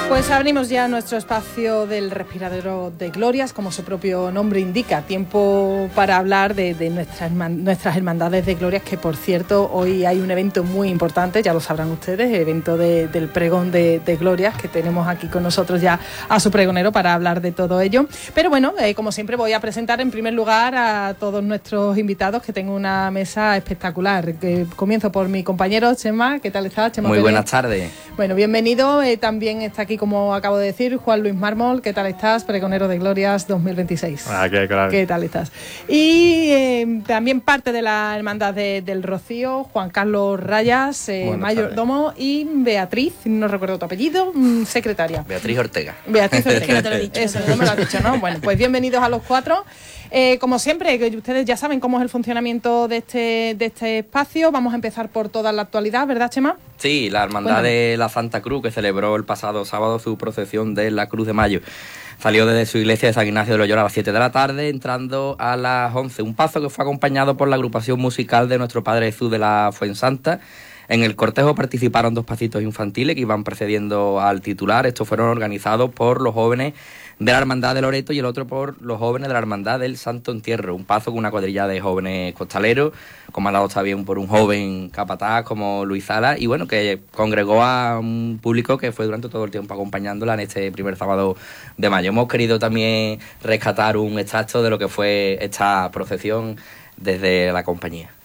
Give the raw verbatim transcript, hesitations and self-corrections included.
Pues abrimos ya nuestro espacio del respiradero de glorias, como su propio nombre indica, tiempo para hablar de, de nuestras, nuestras hermandades de glorias, que por cierto hoy hay un evento muy importante, ya lo sabrán ustedes, el evento de, del pregón de, de glorias, que tenemos aquí con nosotros ya a su pregonero para hablar de todo ello. Pero bueno, eh, como siempre voy a presentar en primer lugar a todos nuestros invitados, que tengo una mesa espectacular. Que comienzo por mi compañero Chema. ¿Qué tal estás, Chema? Muy Pérez? Buenas tardes. Bueno, bienvenido. Eh, también está aquí, como acabo de decir, Juan Luis Mármol. ¿Qué tal estás? Pregonero de Glorias dos mil veintiséis. Ah, qué, claro. ¿Qué tal estás? Y eh, también parte de la Hermandad de, del Rocío, Juan Carlos Rayas, eh, mayordomo, y Beatriz, no recuerdo tu apellido, secretaria. Beatriz Ortega. Beatriz Ortega. Que no te lo he dicho. Eso, no me lo has dicho, ¿no? Bueno, pues bienvenidos a los cuatro. Eh, como siempre, que ustedes ya saben cómo es el funcionamiento de este, de este espacio. Vamos a empezar por toda la actualidad, ¿verdad, Chema? Sí, la Hermandad bueno. de la Santa Cruz, que celebró el pasado sábado su procesión de la Cruz de Mayo. Salió desde su iglesia de San Ignacio de Loyola a las siete de la tarde, entrando a las once. Un paso que fue acompañado por la agrupación musical de nuestro Padre Jesús de la Fuensanta. En el cortejo participaron dos pasitos infantiles que iban precediendo al titular. Estos fueron organizados por los jóvenes de la Hermandad de Loreto y el otro por los jóvenes de la Hermandad del Santo Entierro. Un paso con una cuadrilla de jóvenes costaleros, comandado también por un joven capataz como Luis Sala, y bueno, que congregó a un público que fue durante todo el tiempo acompañándola en este primer sábado de mayo. Hemos querido también rescatar un extracto de lo que fue esta procesión desde la compañía.